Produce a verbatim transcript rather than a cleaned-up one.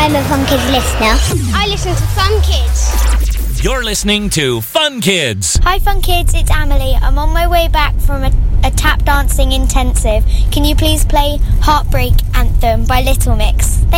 I'm a Fun Kids listener. I listen to Fun Kids. You're listening to Fun Kids. Hi Fun Kids, it's Amelie. I'm on my way back from a, a tap dancing intensive. Can you please play Heartbreak Anthem by Little Mix? Thank